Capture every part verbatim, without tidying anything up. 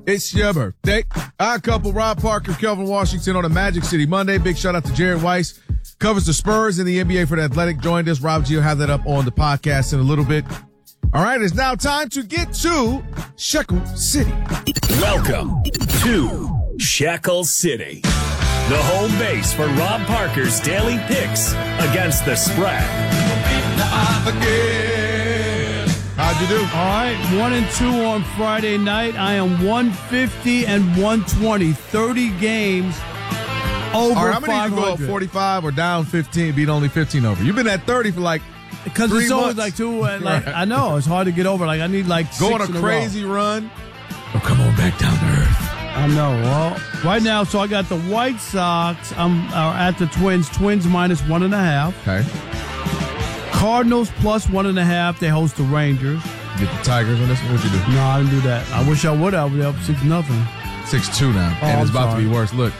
It's your birthday. Our couple, Rob Parker, Kelvin Washington on a Magic City Monday. Big shout out to Jared Weiss. Covers the Spurs in the N B A for the Athletic. Joined us. Rob G will have that up on the podcast in a little bit. All right, it's now time to get to Shekel City. Welcome to Shekel City, the home base for Rob Parker's daily picks against the spread. How'd you do? All right, one and two on Friday night. I am one fifty and one twenty. thirty games over All right, I'm five going to go up forty-five or down fifteen, beat only fifteen over. You've been at thirty for like Because three it's always months. like two, uh, like Right. I know, it's hard to get over. Like I need like Go six on a in crazy a row. run. Oh, come on back down to earth. I know. Well, right now, so I got the White Sox. I'm uh, at the Twins. Twins minus one and a half. Okay. Cardinals plus one and a half. They host the Rangers. Get the Tigers on this one. What'd you do? No, I didn't do that. I wish I would have. We're up six nothing. six two now. Oh, and it's I'm about sorry. to be worse. Look.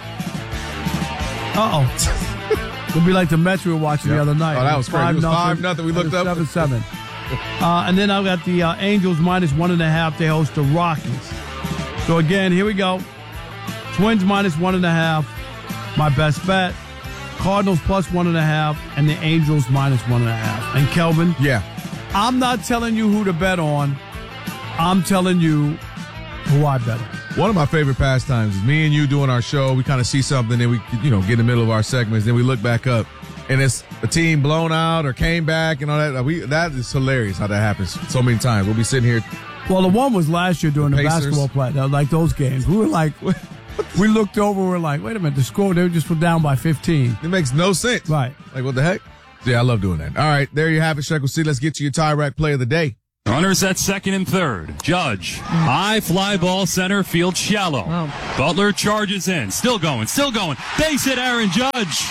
Uh oh. It'll be like the Mets we were watching Yep. the other night. Oh, that was crazy. It was five nothing. We looked up. Seven seven. Uh, and then I've got the uh, Angels minus one and a half. They host the Rockies. So again, here we go. Twins minus one and a half. My best bet. Cardinals plus one and a half, and the Angels minus one and a half. And Kelvin, Yeah. I'm not telling you who to bet on. I'm telling you who I bet on. One of my favorite pastimes is me and you doing our show. We kind of see something, then we, you know, get in the middle of our segments, then we look back up, and it's a team blown out or came back and all that. We that is hilarious how that happens so many times. We'll be sitting here. Well, the one was last year during the Pacers. basketball play. Like those games. We were like, we looked over, we were like, wait a minute, the score, they just were down by fifteen. It makes no sense. Right. Like, what the heck? Yeah, I love doing that. All right, there you have it, Shekel C. Let's get to your tie rack play of the day. Runners at second and third. Judge. High fly ball center field shallow. Oh. Butler charges in. Still going. Still going. Base hit Aaron Judge.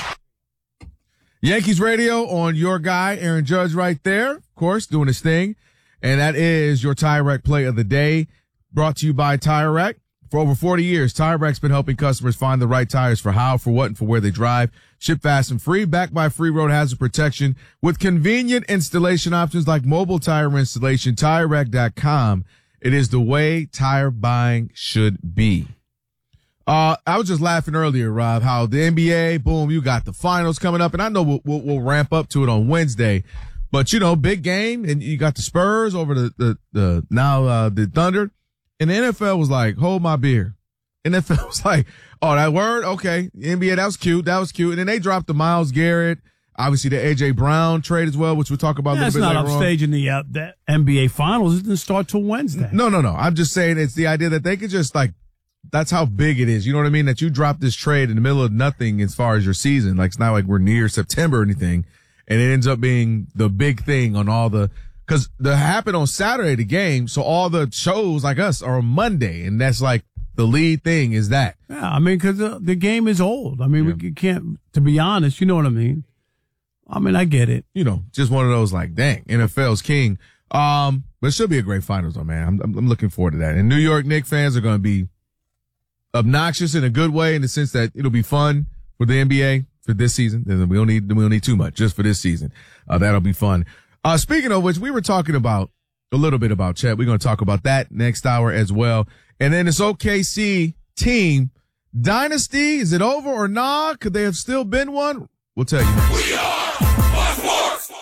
Yankees radio on your guy, Aaron Judge, right there. Of course, doing his thing. And that is your Tire Rack play of the day, brought to you by Tire Rack. For over forty years, Tire Rack's been helping customers find the right tires for how, for what, and for where they drive. Ship fast and free, backed by free road hazard protection with convenient installation options like mobile tire installation. Tire Rack dot com. It is the way tire buying should be. Uh, I was just laughing earlier, Rob, how the N B A, boom, you got the finals coming up, and I know we'll, we'll, we'll ramp up to it on Wednesday, but you know, big game, and you got the Spurs over the, the, the now, uh, the Thunder, and the N F L was like, hold my beer. N F L was like, oh, that word? Okay. The N B A, that was cute. That was cute. And then they dropped the Myles Garrett, obviously the A J Brown trade as well, which we'll talk about Yeah, a it's little bit not later on. upstaging the, uh, the N B A finals. It didn't start till Wednesday. No, no, no. I'm just saying it's the idea that they could just like, that's how big it is. You know what I mean? That you drop this trade in the middle of nothing as far as your season. Like, it's not like we're near September or anything. And it ends up being the big thing on all the, cause the happened on Saturday, the game. So all the shows like us are on Monday. And that's like the lead thing is that. Yeah, I mean, because the, the game is old. I mean, Yeah. we can't, to be honest, you know what I mean? I mean, I get it. You know, just one of those like, dang, N F L's king. Um, but it should be a great finals though, man. I'm, I'm, I'm looking forward to that. And New York Knicks fans are going to be obnoxious in a good way, in the sense that it'll be fun for the N B A for this season. We don't need, we don't need too much just for this season. Uh, that'll be fun. Uh, speaking of which, we were talking about a little bit about Chet. We're going to talk about that next hour as well. And then this O K C team dynasty, is it over or not? Could they have still been one? We'll tell you next. We are Sports.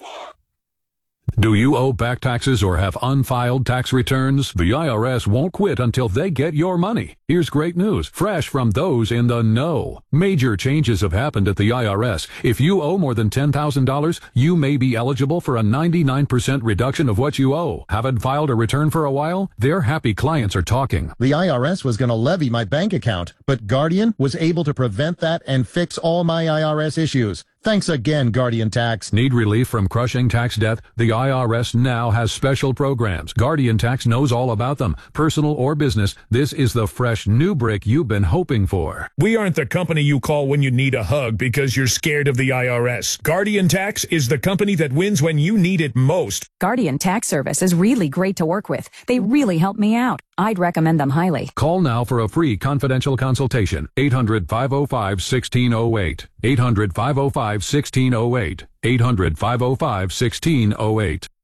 Do you owe back taxes or have unfiled tax returns? The I R S won't quit until they get your money. Here's great news, fresh from those in the know. Major changes have happened at the I R S. If you owe more than ten thousand dollars, you may be eligible for a ninety-nine percent reduction of what you owe. Haven't filed a return for a while? Their happy clients are talking. The I R S was going to levy my bank account, but Guardian was able to prevent that and fix all my I R S issues. Thanks again, Guardian Tax. Need relief from crushing tax debt? The I R S now has special programs. Guardian Tax knows all about them. Personal or business, this is the fresh new break you've been hoping for. We aren't the company you call when you need a hug because you're scared of the I R S. Guardian Tax is the company that wins when you need it most. Guardian Tax Service is really great to work with. They really help me out. I'd recommend them highly. Call now for a free confidential consultation. eight hundred, five oh five, one six oh eight. eight hundred, five oh five, one six oh eight. eight hundred, five oh five, one six oh eight.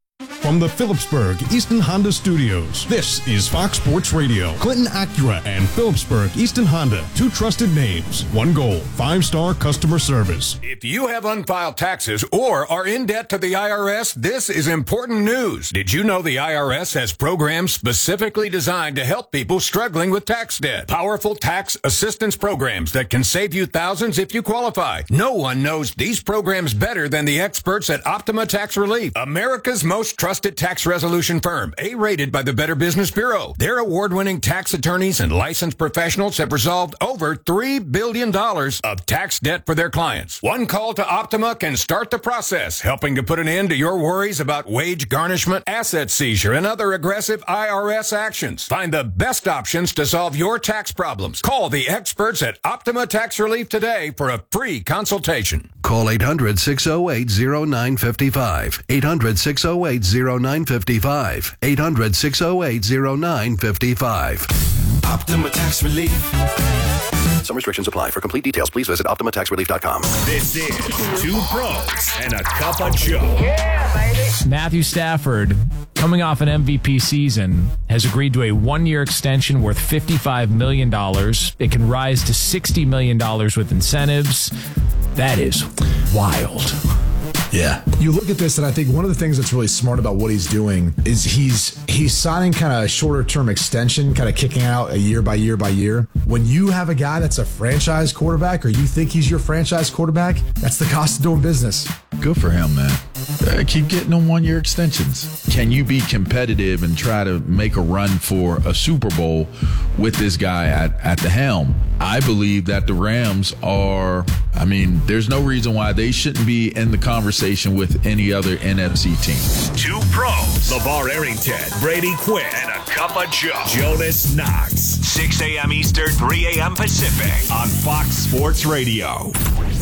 From the Phillipsburg Easton Honda Studios, this is Fox Sports Radio. Clinton Acura and Phillipsburg Easton Honda, two trusted names, one goal, five-star customer service. If you have unfiled taxes or are in debt to the I R S, this is important news. Did you know the I R S has programs specifically designed to help people struggling with tax debt? Powerful tax assistance programs that can save you thousands if you qualify. No one knows these programs better than the experts at Optima Tax Relief, America's most trusted Trusted tax resolution firm, A-rated by the Better Business Bureau. Their award-winning tax attorneys and licensed professionals have resolved over three billion dollars of tax debt for their clients. One call to Optima can start the process, helping to put an end to your worries about wage garnishment, asset seizure, and other aggressive I R S actions. Find the best options to solve your tax problems. Call the experts at Optima Tax Relief today for a free consultation. Call eight hundred, six oh eight, oh nine five five. eight hundred, six oh eight, oh nine five five. eight hundred, six oh eight, oh nine five five. Optima Tax Relief. Some restrictions apply. For complete details, please visit Optima Tax Relief dot com. This is Two Pros and a Cup of Joe. Yeah, baby. Matthew Stafford, coming off an M V P season, has agreed to a one-year extension worth fifty-five million dollars. It can rise to sixty million dollars with incentives. That is wild. Yeah. You look at this, and I think one of the things that's really smart about what he's doing is he's he's signing kind of a shorter term extension, kind of kicking out a year by year by year. When you have a guy that's a franchise quarterback, or you think he's your franchise quarterback, that's the cost of doing business. Good for him, man. Uh, keep getting them one-year extensions. Can you be competitive and try to make a run for a Super Bowl with this guy at, at the helm? I believe that the Rams are, I mean, there's no reason why they shouldn't be in the conversation with any other N F C team. Two Pros, LeVar Arrington, Brady Quinn, and a Cup of Joe, Jonas Knox. six a.m. Eastern, three a.m. Pacific on Fox Sports Radio.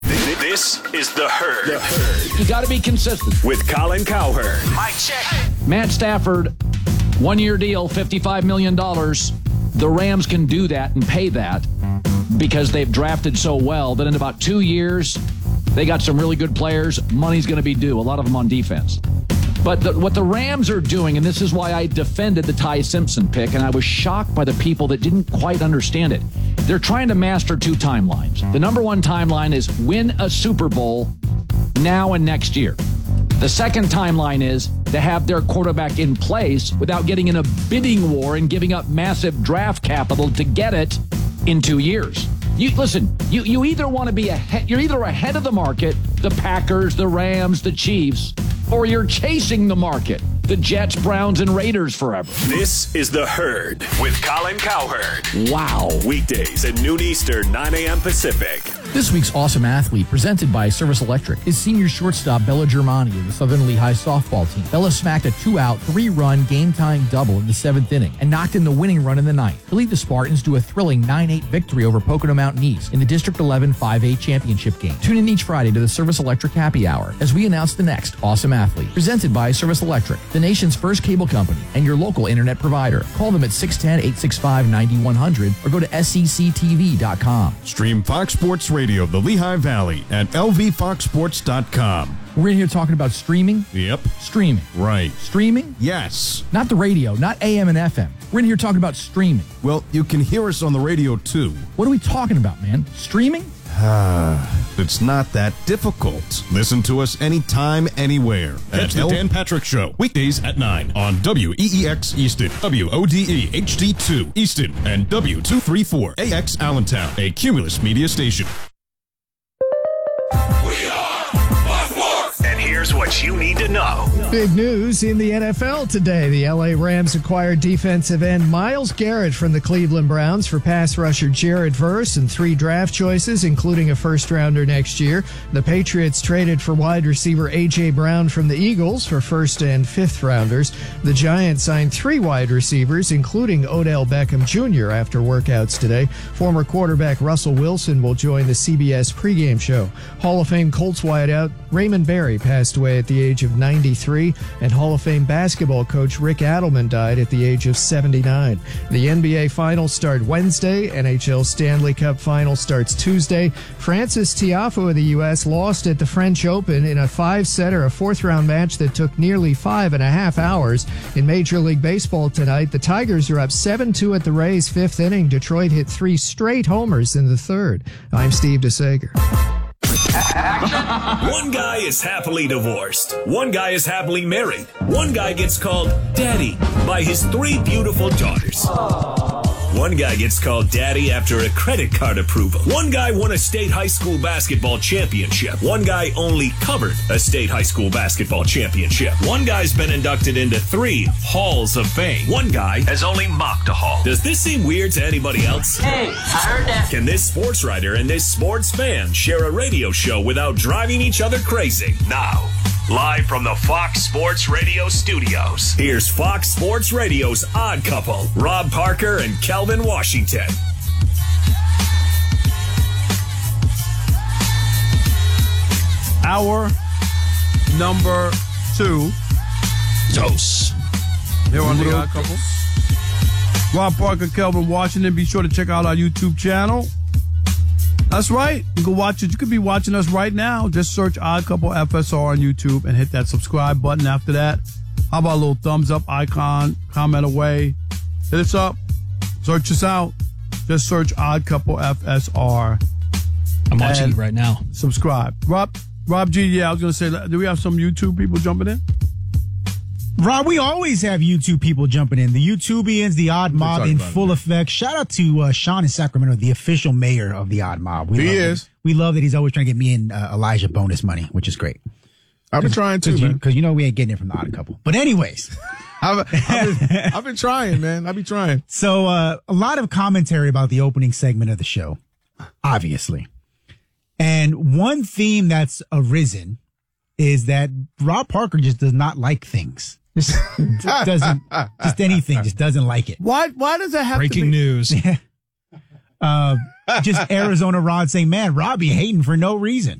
This is The Herd. The Herd. You got to be consistent. With Colin Cowherd. Mike check. Matt Stafford, one-year deal, fifty-five million dollars. The Rams can do that and pay that because they've drafted so well that in about two years, they got some really good players. Money's going to be due, a lot of them on defense. But the, what the Rams are doing, and this is why I defended the Ty Simpson pick, and I was shocked by the people that didn't quite understand it. They're trying to master two timelines. The number one timeline is win a Super Bowl now and next year. The second timeline is to have their quarterback in place without getting in a bidding war and giving up massive draft capital to get it in two years. You listen, you, you either want to be ahead, you're either ahead of the market, the Packers, the Rams, the Chiefs, or you're chasing the market, the Jets, Browns, and Raiders forever. This is The Herd with Colin Cowherd. Wow. Weekdays at noon Eastern, nine a.m. Pacific. This week's Awesome Athlete, presented by Service Electric, is senior shortstop Bella Germani of the Southern Lehigh softball team. Bella smacked a two-out, three-run, game-tying double in the seventh inning and knocked in the winning run in the ninth to lead the Spartans to a thrilling nine eight victory over Pocono Mountain East in the District eleven five A championship game. Tune in each Friday to the Service Electric Happy Hour as we announce the next Awesome Athlete, presented by Service Electric, the nation's first cable company and your local internet provider. Call them at six one zero, eight six five, nine one zero zero or go to S E C T V dot com. Stream Fox Sports Radio, the Lehigh Valley at L V fox sports dot com. We're in here talking about streaming. Yep. Streaming. Right. Streaming? Yes. Not the radio, not A M and F M. We're in here talking about streaming. Well, you can hear us on the radio, too. What are we talking about, man? Streaming? Ah, it's not that difficult. Listen to us anytime, anywhere. Catch the L- Dan Patrick Show, weekdays at nine on W E E X Easton, W O D E H D two Easton, and W two thirty-four A X Allentown, a Cumulus media station. Here's what you need to know. Big news in the N F L today. The L A Rams acquired defensive end Myles Garrett from the Cleveland Browns for pass rusher Jared Verse and three draft choices, including a first-rounder next year. The Patriots traded for wide receiver A J. Brown from the Eagles for first and fifth-rounders. The Giants signed three wide receivers, including Odell Beckham Junior after workouts today. Former quarterback Russell Wilson will join the C B S pregame show. Hall of Fame Colts wideout Raymond Berry passed away away at the age of ninety-three, and Hall of Fame basketball coach Rick Adelman died at the age of seventy-nine. The N B A Finals start Wednesday. N H L Stanley Cup Final starts Tuesday. Francis Tiafoe of the U S lost at the French Open in a five-setter, a fourth-round match that took nearly five and a half hours. In Major League Baseball tonight, the Tigers are up seven two at the Rays' fifth inning. Detroit hit three straight homers in the third. I'm Steve DeSager. One guy is happily divorced. One guy is happily married. One guy gets called Daddy by his three beautiful daughters. One guy gets called Daddy after a credit card approval. One guy won a state high school basketball championship. One guy only covered a state high school basketball championship. One guy's been inducted into three halls of fame. One guy has only mocked a hall. Does this seem weird to anybody else? Hey, I heard that. Can this sports writer and this sports fan share a radio show without driving each other crazy? Now, live from the Fox Sports Radio studios, here's Fox Sports Radio's Odd Couple, Rob Parker and Kelvin Washington. Hour number two. Dose. Here on the Odd Couple. Rob Parker, Kelvin Washington. Be sure to check out our YouTube channel. That's right. You can watch it. You could be watching us right now. Just search Odd Couple F S R on YouTube and hit that subscribe button after that. How about a little thumbs up icon? Comment away. Hit us up. Search us out. Just search Odd Couple F S R. I'm watching it right now. Subscribe. Rob, Rob G, yeah, I was going to say, do we have some YouTube people jumping in? Rob, we always have YouTube people jumping in. The YouTubians, the Odd Mob in full effect. Shout out to uh, Sean in Sacramento, the official mayor of the Odd Mob. We he love is. Him. We love that he's always trying to get me and uh, Elijah bonus money, which is great. I've been trying to, man. Because you know we ain't getting it from the Odd Couple. But anyways. I've, I've, been, I've been trying, man. I've been trying. So uh, a lot of commentary about the opening segment of the show, obviously. And one theme that's arisen is that Rob Parker just does not like things. Just, just doesn't, just anything, just doesn't like it. Why, why does it have Breaking to be? news. uh, just Arizona Rod saying, man, Robbie hating for no reason.